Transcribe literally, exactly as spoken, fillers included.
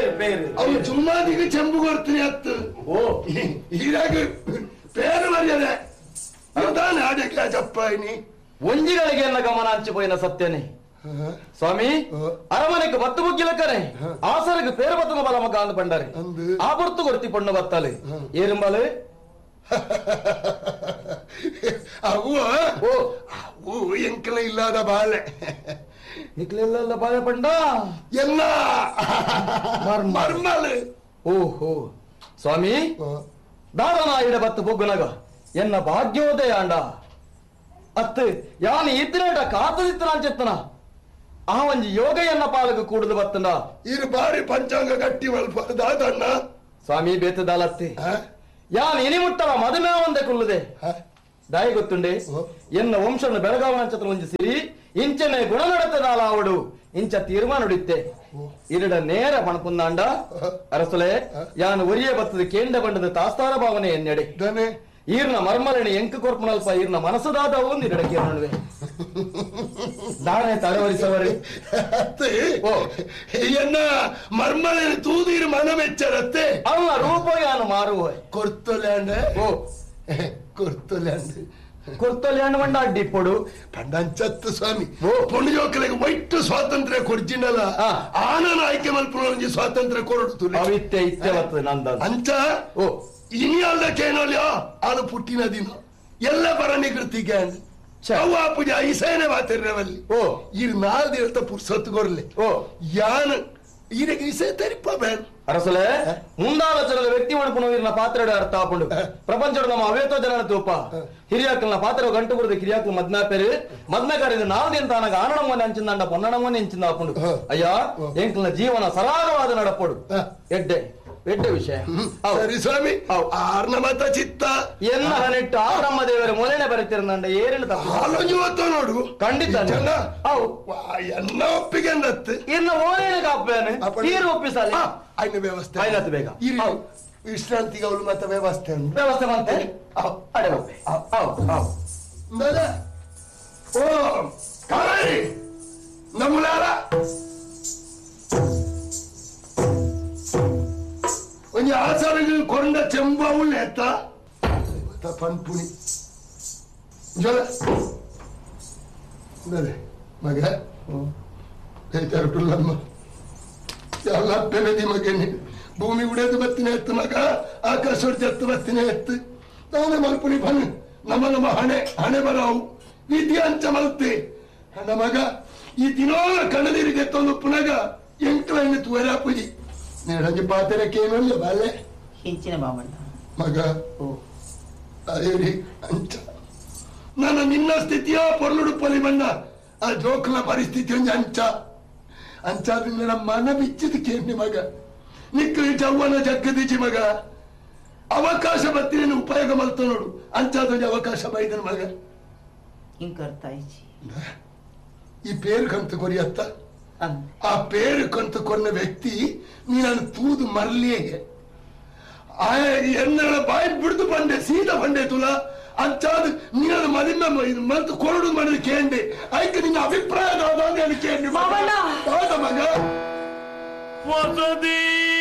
ಬೇರು ಬೇರು ಅವನು ಚುಮ್ಮಾದಿಗೆ ಚೆಂಬು ಕೊಡ್ತೀನಿ ಅತ್ತು ಓ ಹೀಗಾಗಿ ಬೇರೆ ಮರ್ಯಾದೆ ತಾನೆ ಆಡಕ್ಕೆ ಚಪ್ಪಾಯಿನಿ ಒಂಜಿಗಳಿಗೆ ಎನ್ನ ಗಮನ ಹಂಚಿపోయిన ಸತ್ಯನೇ ಸ್ವಾಮಿ ಅರಮನೆಗೆ ಬತ್ತು ಮುಗ್ಗಿಲಕ್ಕನೆ ಆಸರಿಗೆ ಪೇರು ಬತ್ತುಗ ಬಲ ಮಗ ಅಂದು ಬಂಡಾರೆ ಆ ಬೊರ್ತು ಕೊಡ್ತಿ ಪೊಣ್ಣು ಬತ್ತಲೆ ಏರಿಂಬಲೆ ಅವು ಓ ಅವು ಎಂಕಲ ಇಲ್ಲದ ಬಾಳೆ ನಿಕ್ಲೆಲ್ಲ ಬಾಳೆ ಪಂಡ ಎಲ್ಲ ಮರ್ಮಲೆ ಓಹೋ ಸ್ವಾಮಿ ದಾರನಾಯಿಡ ಬತ್ತು ಬೊಗ್ಗುನಗ ಎನ್ನ ಭಾಗ್ಯೋದಯ ಅಂಡ ಅತ್ತು ಯಾನು ಇತ್ತಿನಟ ಕಾತದಿತ್ತನ ಅಂಚೆತ್ತನ ಆ ಒಂಜಿ ಯೋಗ ಎನ್ನ ಪಾಲಕ ಕೂಡದು ಬತ್ತಂಡ ಇರು ಬಾರಿ ಪಂಚಾಂಗ ಗಟ್ಟಿ ಮಲ್ಪದಣ್ಣ ಸ್ವಾಮಿ ಬೇತದಾಲತ್ತಿ ಯಾನ್ ಇನಿ ಮುಟ್ಟಲ ಮದುಮೆ ಒಂದೇ ಕುಲ್ಲುದೆ ದಾಯಿ ಗೊತ್ತುಂಡೆ ಎನ್ನ ವಂಶನ ಬೆಳಗಾವ ಅಂಚತ್ರ ಒಂಜಿ ಸಿರಿ ಇಂಚನೆ ಗುಣ ನಡತದಾಲ ಅವಡು ಇಂಚ ತೀರ್ಮಾನ ನುಡಿತ್ತೆ ಇರಡ ನೇರ ಪಣಪುಂದಾಂಡ ಅರಸುಲೆ ಯಾನು ಒರಿಯ ಬತ್ತದ ಕೇಂದ್ರ ಬಂಡದ ತಾಸ್ತಾರ ಭಾವನೆ ಎನ್ನೆಡೆ ಈರ್ನ ಮರ್ಮರಣಿ ಎಂಕ ಕೊರ್ಪುನಲ್ಪ ಈರ್ನ ಮನಸ್ಸುದಾದ ಒಂದು ಇರಡಕ್ಕೆ ನೋಡುವೆ ದಾನೆ ತಡವರಿಸವರೆ ಎನ್ನ ಮರ್ಮರಣಿ ತೂದೀರು ಮನಮೆಚ್ಚರತ್ತೆ ಅಲ್ಲ ರೂಪಯಾನು ಮಾರುವ ಕೊರ್ತಲ್ಯಾಂಡ ಓ ಕೊರ್ತಲ್ಯಾಂಡ ಕೊರ್ತಲ್ಯಾಂಡ ಮಂಡ ಅಡ್ಡಿಪ್ಪಡು ಪಂಡಂಚತ್ತು ಸ್ವಾಮಿ ಪೊಂಡು ಜೋಕಲಿಗೆ ವೈಟ್ ಸ್ವಾತಂತ್ರ್ಯ ಕೊಡ್ಜಿನಲ್ಲ ಆನನ ಆಯ್ಕೆ ಮಲ್ಪುನ ಸ್ವಾತಂತ್ರ್ಯ ಕೊರಡು ಅವಿತ್ಯ ಇತ್ಯವತ್ತು ನಂದ ಅಂಚ ಓ ಇನಿ ಅಲ್ದಕ್ಕೇನೋಲ್ಯ ಅದು ಪುಟ್ಟಿನ ದಿನ ಎಲ್ಲ ಬರನಿಗೃತಿಗೆ ಅವು ಆ ಪೂಜೆ ಐಸೇನೆ ಮಾತಿರವಲ್ಲಿ ಓ ಇರ್ ನಾಲ್ ದಿವಸ ಪುರ್ಸೊತ್ತು ಕೊರ್ಲೆ ಓ ಯಾನ್ ಈರಿಗೆ ಇಸೆ ತರಿಪ್ಪ ಬೇನ್ ಅರಸಲೆ ಮುಂದಾಲೋಚನದ ವ್ಯಕ್ತಿ ಮಣಪುನ ಇರ್ನ ಪಾತ್ರೆ ಅರ್ಥ ಹಾಕೊಂಡು ಪ್ರಪಂಚದ ನಮ್ಮ ಅವೇತೋ ಜನ ತೂಪ ಹಿರಿಯಾಕಲ್ನ ಪಾತ್ರ ಗಂಟು ಬುಡದ ಕಿರಿಯಾಕಲ್ ಮದ್ನಾ ಪೇರು ಮದ್ನ ಕಾರ್ಯದ ನಾಲ್ದಿ ಅಂತ ನನಗೆ ಆನಣಮನೆ ಹಂಚಿಂದ ಪೊನ್ನಣಮನೆ ಹಂಚಿಂದ ಹಾಕೊಂಡು ಅಯ್ಯ ಎಂಕಲ್ನ ಜೀವನ ಸರಾಗವಾದ ನಡಪಡು ಎಡ್ಡೆ ಎಡ್ಡೆ ವಿಷಯ ಸರಿ ಸ್ವಾಮಿ ಆರ್ನ ಮತ ಚಿತ್ತ ಎನ್ನ ನೆಟ್ಟು ಆ ಬ್ರಹ್ಮ ದೇವರ ಮೊಲೆನೆ ಬರೀತಿರಂದ ಏರಿನ ತಪ್ಪು ನೋಡು ಖಂಡಿತ ಎನ್ನ ಒಪ್ಪಿಗೆ ಅಂದತ್ತು ಇನ್ನ ಓನೇನ ಕಾಪೇನೆ ನೀರು ಒಪ್ಪಿಸಲಿ ಐನ ವ್ಯವಸ್ಥೆ ಐನತ್ತು ಬೇಗ ವಿಶ್ರಾಂತಿಗೆ ಅವಳು ಮತ್ತೆ ವ್ಯವಸ್ಥೆ ವ್ಯವಸ್ಥೆ ಮತ್ತೆ ಅಡೆ ಒಪ್ಪೆ ಓ ಕಾವೇರಿ ನಮ್ಮಲಾರ ಒಂಜಿ ಆಚಾರಗಳು ಕೊಂಡ ಚೆಂಬಾವುಳ್ಳ ಎತ್ತ ಪನ್ಪುಣಿ ಜೊಲ ಮಗ ಹೇಳ್ತಾರಮ್ಮ ಎಲ್ಲ ಬೆಳೆದಿ ಮಗನಿ ಭೂಮಿ ಉಡೇದು ಬತ್ತಿನ ಎತ್ತು ಮಗ ಆಕಾಶ ಹೊಡೆದು ಬತ್ತಿನ ಎತ್ತು ನಾನೇ ಮಲ್ಪುಣಿ ಬನ್ ನಮ್ಮ ನಮ್ಮ ಹಣೆ ಹಣೆ ಬರವು ವಿದ್ಯೆ ಅಂಚ ಮಲ್ತೆ ನನ್ನ ಮಗ ಈ ದಿನೋಲ ಕಣದಿರಿಗೆ ತಂದು ಪುನಗ ಎಂಕ್ಲ ತುವರ ಪೂಜಿ నేనంజి పాత్రకేమో బాలే ಹಿಂಚಿನ ಬಾಮಣ್ಣ ಮಗ ಅದೇರಿ ಅಂಚ ನನ್ನ ನಿನ್ನ ಸ್ಥಿತಿಯ ಪೊರ್ಲುಡುಪ್ಪಲಿ ಬಣ್ಣ ಆ ಜೋಕ್ಲ ಪರಿಸ್ಥಿತಿ ಒಂಜಿ ಅಂಚ ಅಂಚಾದ ನನ್ನ ಮನ ಬಿಚ್ಚಿದ ಕೇಳಿ ಮಗ ನಿಕ್ಕ ಚವ್ವನ ಜಗ್ಗದಿಜಿ ಮಗ ಅವಕಾಶ ಬತ್ತಿನ ಉಪಯೋಗ ಮಲ್ತ ನೋಡು ಅಂಚಾದೊಂದು ಅವಕಾಶ ಬೈದನ ಮಗ ಹಿಂಕರ್ತಾಯಿಜಿ ಈ ಪೇರು ಕಂತು ಕೊರಿಯತ್ತ ಆ ಪೇರು ಕಂತು ಕೊನ್ನ ವ್ಯಕ್ತಿ ನೀನು ತೂದು ಮರ್ಲಿಯೇ ಎನ್ನ ಬಾಯಿ ಬಿಡ್ದು ಬಂಡೆ ಸೀದಾ ಬಂಡೆ ತುಲ ಅಂಚಾದ ನೀನು ಮದಿಮ ಮಲ್ತು ಕೊರಡು ಮಾಡಿದ ಕೇಂಡೆ ಆಯ್ಕೆ ನಿನ್ನ ಅಭಿಪ್ರಾಯ ಕೇಳಿ ಮಗ ವಸತಿ